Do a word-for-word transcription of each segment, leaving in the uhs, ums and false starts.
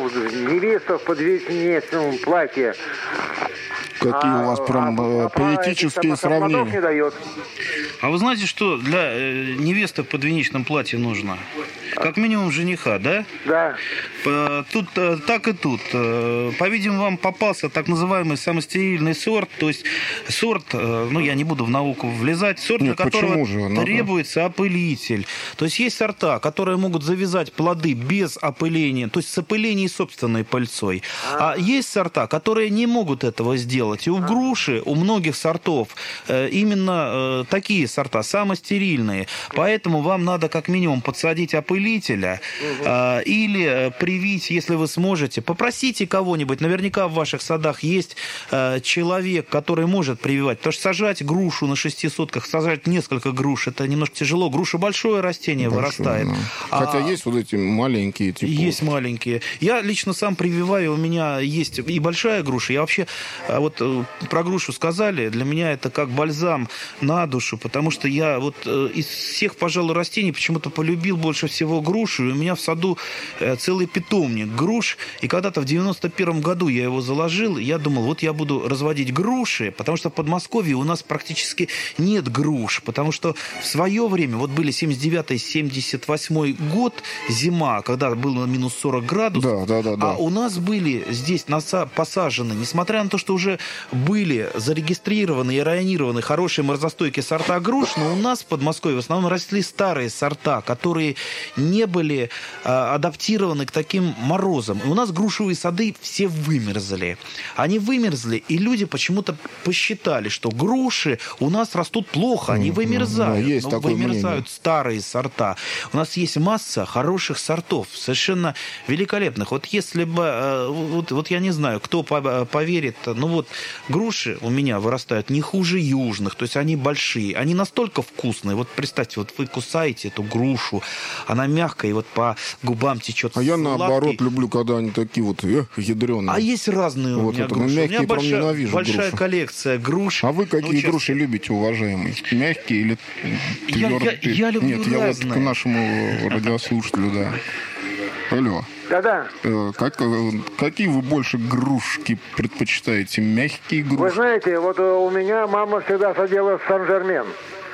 ну, невеста в подвенечном платье. Какие а, у вас прям а, поэтические а, сравнения. Не дает. А вы знаете, что для э, невесты в подвенечном платье нужно? Как минимум жениха, да? Да. Тут так и тут. По-видимому, вам попался так называемый самостерильный сорт, то есть сорт, ну, я не буду в науку влезать, сорт, Нет, для которого же? требуется опылитель. То есть есть сорта, которые могут завязать плоды без опыления, то есть с опылением собственной пыльцой. А, а есть сорта, которые не могут этого сделать. И у груши, у многих сортов именно такие сорта, самостерильные. Поэтому вам надо как минимум подсадить опылитель, угу. а, или привить, если вы сможете. Попросите кого-нибудь. Наверняка в ваших садах есть а, человек, который может прививать. Потому что сажать грушу на шести сотках, сажать несколько груш, это немножко тяжело. Груша большое растение большое, вырастает. Да. А, Хотя есть вот эти маленькие. Типа... Есть маленькие. Я лично сам прививаю. У меня есть и большая груша. Я вообще, вот про грушу сказали, для меня это как бальзам на душу, потому что я вот из всех, пожалуй, растений почему-то полюбил больше всего грушу, и у меня в саду целый питомник груш, и когда-то в девяносто первом году я его заложил, и я думал, вот я буду разводить груши, потому что в Подмосковье у нас практически нет груш, потому что в свое время, вот были семьдесят девятый семьдесят восьмой год, зима, когда было минус сорок градусов, да, да, да, да. а у нас были здесь посажены, несмотря на то, что уже были зарегистрированы и районированы хорошие морозостойкие сорта груш, но у нас в Подмосковье в основном росли старые сорта, которые не были а, адаптированы к таким морозам. И у нас грушевые сады все вымерзли. Они вымерзли, и люди почему-то посчитали, что груши у нас растут плохо, они вымерзают. Да, есть но такое вымерзают мнение. Старые сорта. У нас есть масса хороших сортов, совершенно великолепных. Вот если бы, вот, вот я не знаю, кто поверит, ну вот груши у меня вырастают не хуже южных, то есть они большие, они настолько вкусные. Вот представьте, вот вы кусаете эту грушу, она мягкая, и вот по губам течет А я, сладкий. наоборот, люблю, когда они такие вот э, ядреные. А есть разные вот у меня это, груши. мягкие, У меня большая, ненавижу большая груши. коллекция груш. А вы какие ну, груши любите, уважаемый? Мягкие или я, твердые? Я, я люблю Нет, разные. я вот к нашему радиослушателю, да. Алло. Да-да. Как, какие вы больше грушки предпочитаете? Мягкие груши? Вы знаете, вот у меня мама всегда садила Сан-Жермен.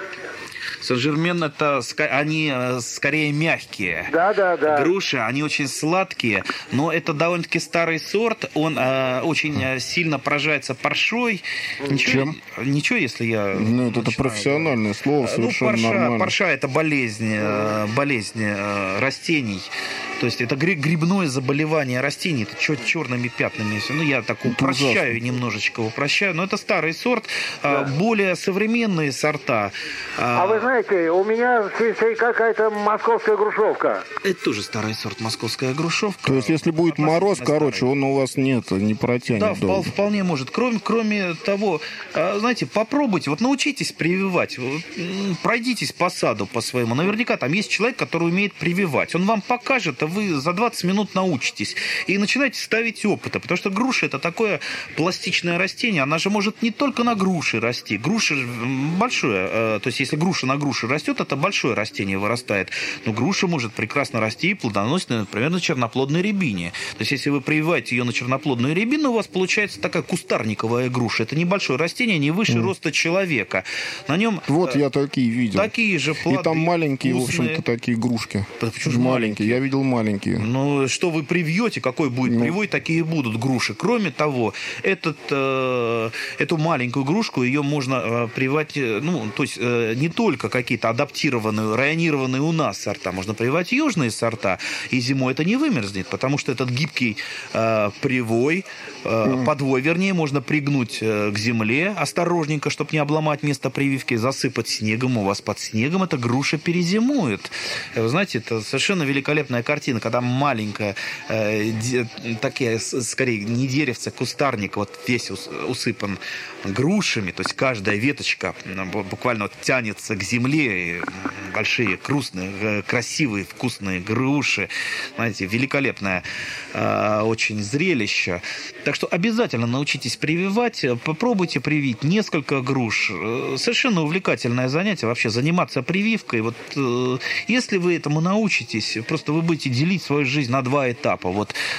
Сен-Жермен это они скорее мягкие. Да, да, да. Груши, они очень сладкие, но это довольно-таки старый сорт. Он э, очень сильно поражается паршой. Ничего, Чем? Ничего, если я. Ну, это, это профессиональное слово, совершенно ну, парша, нормально. Парша это болезнь, болезнь растений. То есть это грибное заболевание растений, это черными пятнами. Ну, я так упрощаю, ужасно. Немножечко упрощаю. Но это старый сорт. Да. Более современные сорта. А вы знаете, у меня какая-то московская грушевка. Это тоже старый сорт, московская грушевка. То есть, если будет мороз, короче, старый. Он у вас нет, не протянет. Да, впол, вполне может. Кроме, кроме того, знаете, попробуйте, вот научитесь прививать. Пройдитесь по саду по своему. Наверняка там есть человек, который умеет прививать. Он вам покажет, а вы за двадцать минут научитесь. И начинаете ставить опыта. Потому что груша это такое пластичное растение. Она же может не только на груши расти. Груша большое. То есть, если груша на груши растет, это большое растение вырастает. Но груша может прекрасно расти и плодоносить, например, на черноплодной рябине. То есть, если вы прививаете ее на черноплодную рябину, у вас получается такая кустарниковая груша. Это небольшое растение, не выше mm. роста человека. На нем вот я такие видел. Такие же плоды. И там маленькие, вкусные. В общем-то, такие игрушки. Да, почему же маленькие? маленькие? Я видел маленькие. Ну, что вы привьете, какой будет mm. привой, такие будут груши. Кроме того, этот, э, эту маленькую грушку, ее можно э, прививать, ну, то есть, э, не только какие-то адаптированные, районированные у нас сорта. Можно прививать южные сорта, и зимой это не вымерзнет, потому что этот гибкий э, привой, э, mm. подвой, вернее, можно пригнуть э, к земле осторожненько, чтобы не обломать место прививки, засыпать снегом. У вас под снегом эта груша перезимует. Вы знаете, это совершенно великолепная картина, когда маленькая, э, де, такие, скорее, не деревце, кустарник, вот весь усыпан грушами, то есть каждая веточка буквально вот тянется к земле, большие, крупные, красивые, вкусные груши. Знаете, великолепное э, очень зрелище. Так что обязательно научитесь прививать, попробуйте привить несколько груш. Совершенно увлекательное занятие вообще, заниматься прививкой. Вот, э, если вы этому научитесь, просто вы будете делить свою жизнь на два этапа. Вот